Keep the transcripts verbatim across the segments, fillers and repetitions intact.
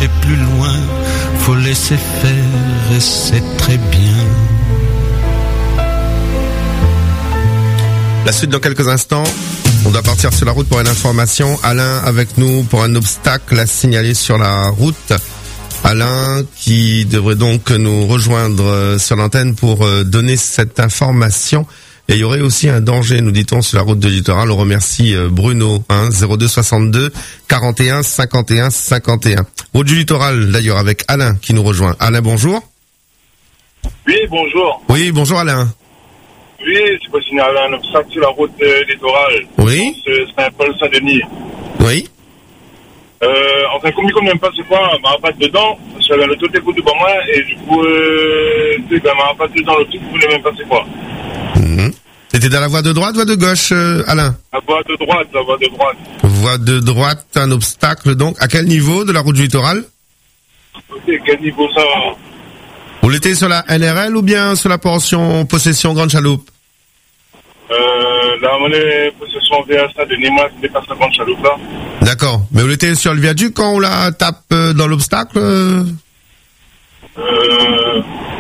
chercher plus loin, faut laisser faire et c'est très bien. La suite dans quelques instants. On doit partir sur la route pour une information. Alain avec nous pour un obstacle à signaler sur la route. Alain qui devrait donc nous rejoindre sur l'antenne pour donner cette information. Et il y aurait aussi un danger, nous dit-on, sur la route de littoral. On remercie Bruno, hein, zéro deux soixante-deux quarante et un cinquante et un cinquante et un. Route du littoral, d'ailleurs, avec Alain qui nous rejoint. Alain, bonjour. Oui, bonjour. Oui, bonjour Alain. Oui, c'est pour signaler un obstacle sur la route euh, littorale. Oui. C'est Saint-Paul Saint-Denis. Oui. Euh, enfin, comme il ne même pas c'est quoi, ma rapatte dedans, parce que le tout écoute devant moi, et du coup, euh, tu sais, ben, ma rapatte dedans, le tout, vous ne même pas c'est quoi. Mmh. C'était dans la voie de droite, voie de gauche, euh, Alain? La voie de droite, la voie de droite. Voie de droite, un obstacle, donc. À quel niveau de la route du littoral? Ok, quel niveau ça va? Vous l'étiez sur la N R L ou bien sur la portion possession Grande Chaloupe? Euh, là, on est possession V S A de Nîmes, qui dépasse la Grande Chaloupe, là. D'accord. Mais vous l'étiez sur le viaduc quand on la tape euh, dans l'obstacle? euh... Euh...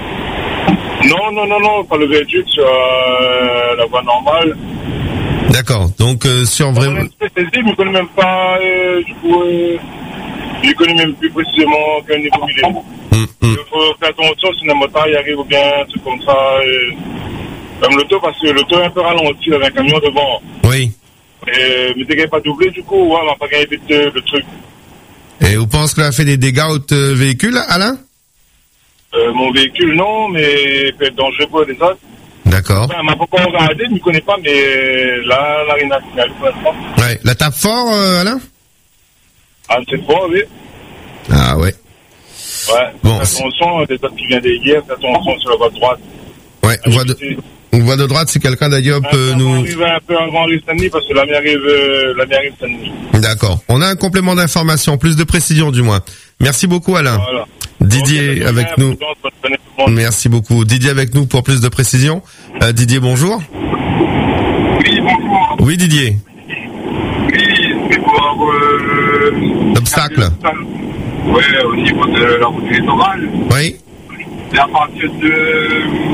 Non, non, non, non, pas le viaduc, sur euh, la voie normale. D'accord. Donc, euh, sur vraiment... Je ne connais même pas, euh, du coup, euh, je ne connais même plus précisément quel niveau il est. Mmh, mmh. Il faut faire attention si un motard y arrive ou bien un truc comme ça. Et... Même l'auto, parce que l'auto est un peu ralenti avec un camion devant. Oui. Et, mais dès qu'elle n'est pas doublée, du coup, ouais, on va pas gagner vite euh, le truc. Et vous pensez qu'elle a fait des dégâts au euh, véhicule, Alain? Euh, mon véhicule, non, mais il peut être dangereux pour les autres. D'accord. Enfin, elle m'a pas encore regardé, je ne m'y connais pas, mais là, la Rina signale pour l'instant. Ouais. La tape fort, euh, Alain? Ah, c'est fort, oui. Ah, ouais. Ouais. Bon. Fais attention, des autres qui viennent d'hier, fais attention sur la voie de droite. Ouais, voie de... Une voie de droite, si quelqu'un d'ailleurs peut on nous... On arrive un peu avant Saint-Denis parce que la mienne arrive, euh, la mienne arrive Saint-Denis. D'accord. On a un complément d'information, plus de précision du moins. Merci beaucoup Alain. Voilà. Didier okay, avec nous. Merci beaucoup. Didier avec nous pour plus de précision. Euh, Didier, bonjour. Oui, bonjour. Oui, Didier. Oui, c'est pour euh, l'obstacle. Oui, au niveau de la route littorale. Oui. C'est à partir de